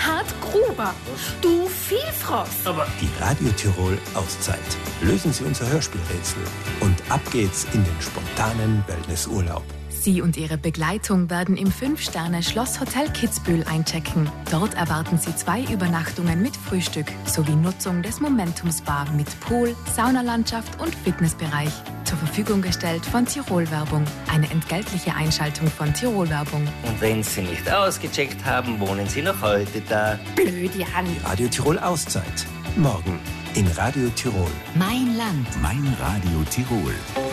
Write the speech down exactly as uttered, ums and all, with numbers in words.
Gerhard Gruber. Du Vielfrost. Aber die Radio Tirol Auszeit. Lösen Sie unser Hörspielrätsel und ab geht's in den spontanen Wellnessurlaub. Sie und Ihre Begleitung werden im fünf-Sterne-Schlosshotel Kitzbühel einchecken. Dort erwarten Sie zwei Übernachtungen mit Frühstück sowie Nutzung des Momentums Bar mit Pool, Saunalandschaft und Fitnessbereich. Zur Verfügung gestellt von Tirol Werbung. Eine entgeltliche Einschaltung von Tirol Werbung. Und wenn Sie nicht ausgecheckt haben, wohnen Sie noch heute da. Blöd, Jan. Die Radio Tirol Auszeit. Morgen in Radio Tirol. Mein Land. Mein Radio Tirol.